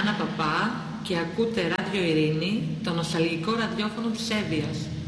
Άννα Παπά και ακούτε Ράδιο Ειρήνη, το νοσταλγικό ραδιόφωνο της Εύβοιας.